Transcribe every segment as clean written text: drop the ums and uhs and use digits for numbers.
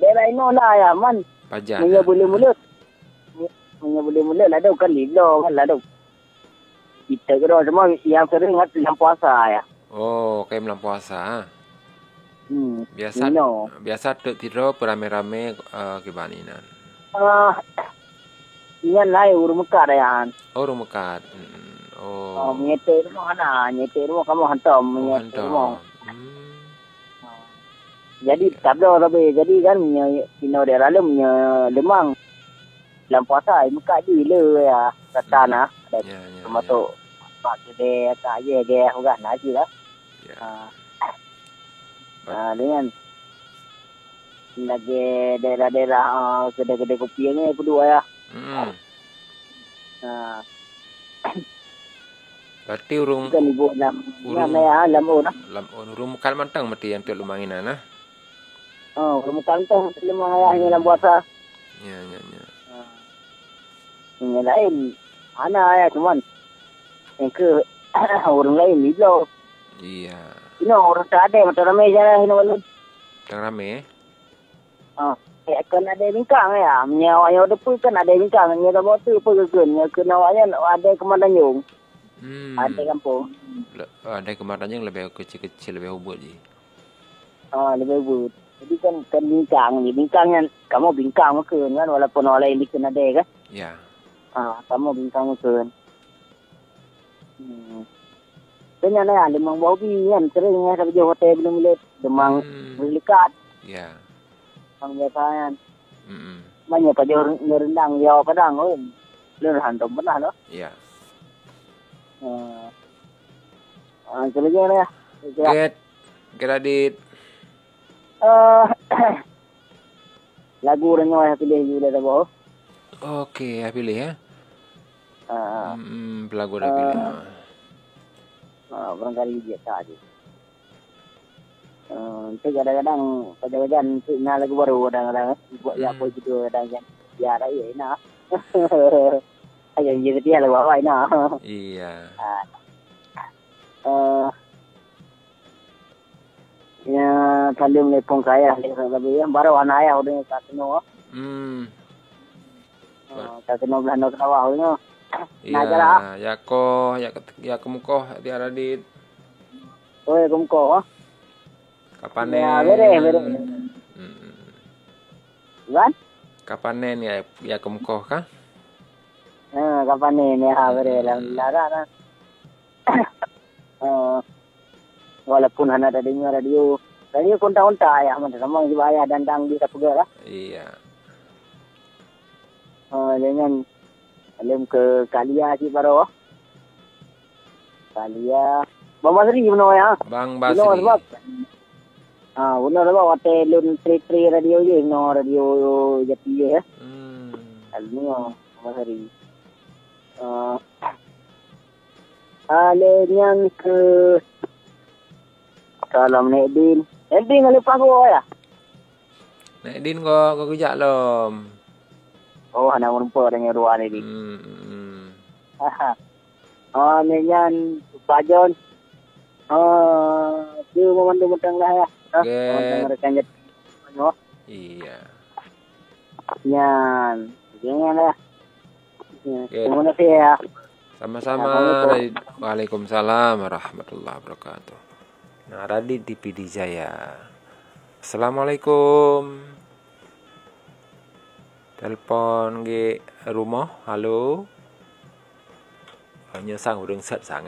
daerah ino lah ya man. Pajan. Punya boleh-boleh. Punya boleh-boleh lah dah kan lilo kan lah dah. Kita kira semua yang sering ngat dalam puasa ya. Oh, kayak malam puasa. Biasa Ino. biasa tidur beramai-ramai kibaninan. Iyan lah urung mekar ya. Oh, rumekat. Oh. Nyete rumah mana? Nyete rumah kamu hantam. Nyete rumah. Jadi tak ada tapi jadi kan Pino daerah lu lemang dalam puasa muka di le ya kata na Ya. termasuk pak gede kaya ge udah nasi lah. Ya. Dengan lagi daerah-daerah gede-gede kopi ni kedua ya. Berarti urung Kan ibu lam ya lam urung kan mantang mati yang tu lumanginan nah. Rumah kantong lima ayahnya dalam puasa. Ya. Yang lain anak ayah cuman yang ke orang lain ni lo. Iya. Ini orang tak ada macam ramai je lah ini malam. Tang rame. Kan ada bingkang ya. Menyawa yang depan kan ada bingkang. Yang dah bawa tu apa ke kan. Yang kena awaknya ada kemadan yung. Ada kampung. Ada kemarin yang lebih kecil-kecil lebih ubud je. Lebih ubud. Jadi kan bingkang ni. Bingkangnya kamu bingkang makan kan. Walaupun orang lain kena ada kan. Ya. Kamu bingkang makan. Kanya na limang bawbi yan. Sering nga sa video hotel belum lihat. Demang berlikat. Ya. Ang biasa yan. Banyak pa jor ngerendang yaw padang. Lerahan to pernah no? Ya. Selagi na ya. Get. Lagu rin nyo pilih juga dah bawa. Oke, ya pilih ya. Lagu dah pilih. Barangkali dia tak ada. Kadang-kadang kadang-kadang nak lagu baru kadang-kadang buat ya apa gitu kadang-kadang ya dah ya nak. Ayo jadi dia lagu apa nak. Iya. Ya kalau melepong kaya lebih baru anak ayah udah kasino. Kasino belah nak awalnya. Iya, ya kemukoh tiara di. Oh, kemukoh. Kapan ya, bere. Kan? Kapan ya kemukoh kah? Kapan ya bere lara. Walaupun hanya ada dengar radio kontak-kontak ya, macam sama ayah dandang di Kapugara. Iya. Dengan alim ke Kalia si baru. Kalia. Bang Basri mana ya? Bang Basri. Benar sebab hotel lun tri radio je, no radio Jati je ya. Alni Bang Basri. Yang ke Salam Nedin. Nedin lepas ko ya. Nedin ko kerja lom. Anak rumput dengan ruang ni. Ni yan Pajon. Dia memandu mentang lah ya. Rekan jadi. Iya. Yan. Jangan lah. Terima kasih ya. Sama-sama. Waalaikumsalam warahmatullahi wabarakatuh. Nah, Radit di PD Jaya. Assalamualaikum. Telepon ke rumah. Halo. Hanya sang udang set sang.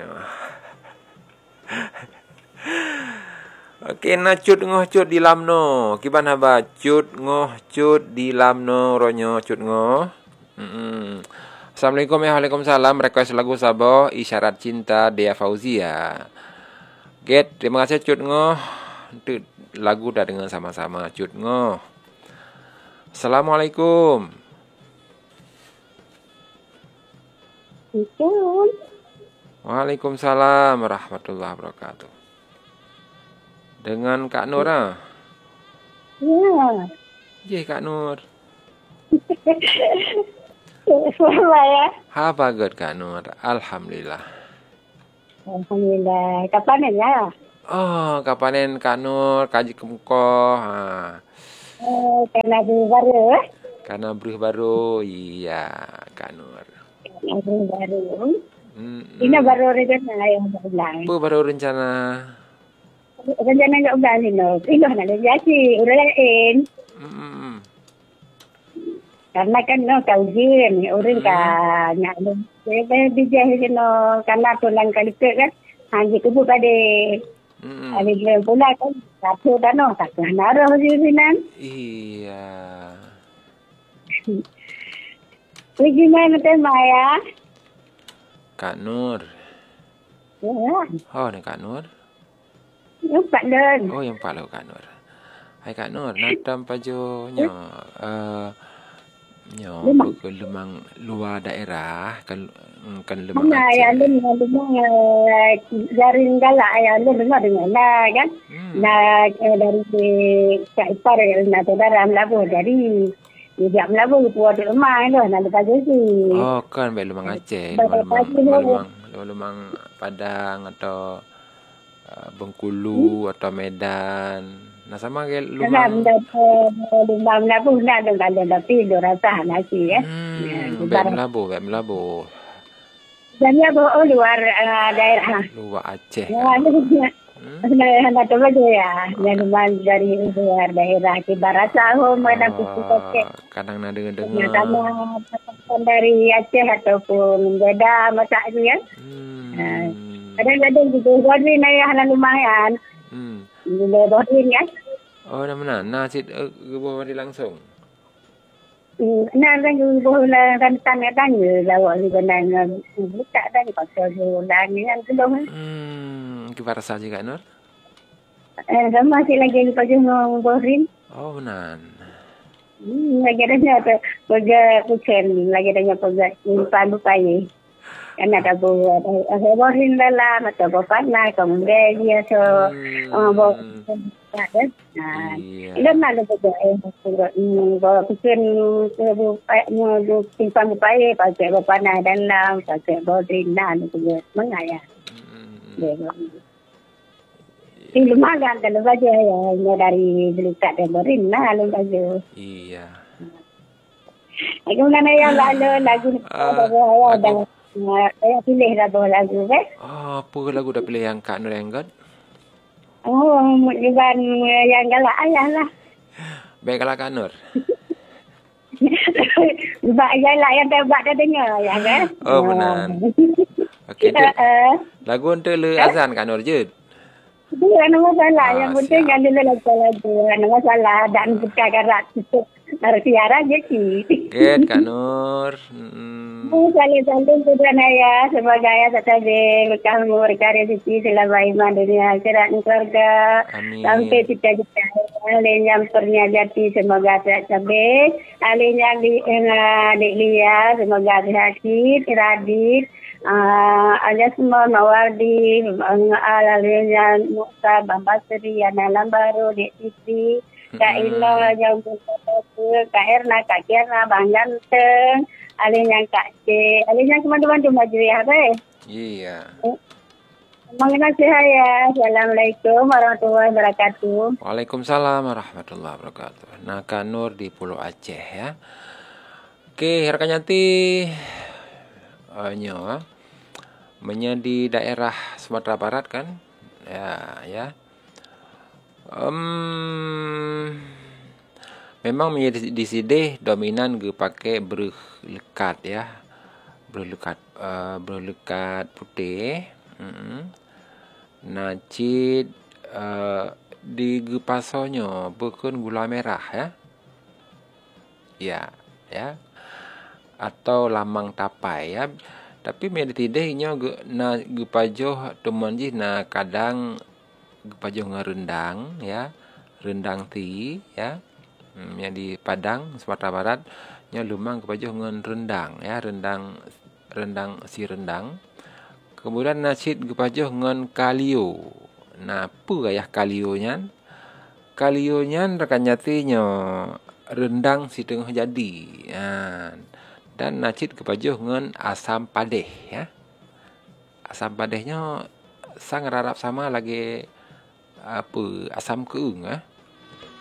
Okey, na cut ngoh cut di lamno. Kiban haba cut ngoh cut di lamno ronyo cut ngoh. Assalamualaikum ya. Waalaikumsalam. Request lagu Sabo Isyarat Cinta Dea Fauzia. Get, terima kasih cut ngoh. Untuk lagu dah dengar sama-sama cut ngoh. Assalamualaikum. Waalaikumsalam warahmatullahi wabarakatuh. Dengan Kak Nur ah? Ya. Ya Kak Nur. Selamat ya. Ha bagus Kak Nur. Alhamdulillah. Alhamdulillah. Kapan ya? Oh, kapanen Kak Nur kaji kemuko. Karena baru. Karena beruh baru. Iya, Kak Nur. Karena baru. Ini baru rencana yang bilang. Apa baru rencana? Rencana nggak udah ini. Ini nak jadi udah lain. Karena kan kaujin orang kan nak dijahit karena tulang kali kan hanya kebuka deh. Ada yang pula kan satu dan satu naruh jinan. Iya. Gimana teh Maya? Kak Nur. Ya. Oh, ni Kak Nur. Yang Pak Don. Oh, yang Pak Lo Kak Nur. Hai Kak Nur, nadam pajo nyo ke lemang luar daerah kan lemang Mana ya lemang jaring galak ya lemang dengan kan. Nah dari Kak Ipar na saudara Melabu dari dia Melabu buat lemang itu nak lepas tu. Oh, kan lemang Aceh, lemang Padang atau Bengkulu atau Medan. Nah sama ke lumang Melabu nak ada tapi rasa nasi ya. Melabu. Dan ya luar daerah. Luar Aceh. Nak coba je ya. Yang dari luar daerah ke barat sahur mana pusat. Kadang nak dengar. Dari Aceh ataupun beda masak tu ya. Kadang-kadang juga Godwin ayah nak lumayan. Bila Godwin ya. Oh, dah mana? Nasi gebuh mandi langsung. Nah, kan gebuh kan tanya lawak ni benang buka dan pasal bulan ni kan kedong. Kita rasa je Kak Nur. Sama masih lagi lupa je ngobrolin. Oh, benar. Lagi ada kerja kucing, lagi ada kerja lupa ni. Kan ada buat ngobrolin dalam atau apa nak kemudian dia so ilan na lo ba pikin simpan upaya pakai bapa na dalam pakai bodrin na no mangaya lumayan kalau baca ya dari dekat dan bodrin na lo baca iya aku nak yang lagu ada saya pilih lagu apa lagu dah pilih yang Kak Nur yang God? Oh, bukan yang galak ayah lah. Baiklah Kak Nur. Sebab galak yang tebak dah dengar ya kan? Oh, benar. Okey, lagu untuk le azan Kak Nur je. Dia nama salah. Yang penting kan dia lagu. Nama salah dan bukan karat tutup. Narasiara je ki. Get Kak Nur. Saling tujuan ayah sebagai ayah tetapi kamu berkarya suci selama iman dunia akhirat keluarga sampai cita-cita alih yang perniagati semoga sehat sampai alih yang di Lia semoga sehat Radit ada semua Mawardi alih yang Musa Bambasri Anak Baru Dek Siti Kak Ila yang Kak Erna Kak Kira Bang Ganteng alih yang Kak C, alih yang teman-teman cuma jeriah deh. Iya. Mengenai saya, Assalamualaikum warahmatullahi wabarakatuh. Waalaikumsalam warahmatullahi wabarakatuh. Nah, Kak Nur di Pulau Aceh ya. Oke, rekan nyati di daerah Sumatera Barat kan? Ya. Memang menjadi di sini dominan ge pakai berlekat ya. Berlekat putih. Nacit di ge pasonyo bukan gula merah ya. Ya. Atau lamang tapai ya. Tapi menjadi tidaknya ge pajoh teman ji na kadang ge pajoh ngerendang ya. Rendang ti ya. Yang di Padang Sumatera Barat nya lumang kepajuh ngan rendang ya rendang si rendang kemudian nasi kepajuh ngan kalio nah apa gaya kalio nyan rekan nyatinya rendang si tengah jadi dan nasi kepajuh ngan asam padeh ya asam padehnya sang rarap sama lagi apa asam keung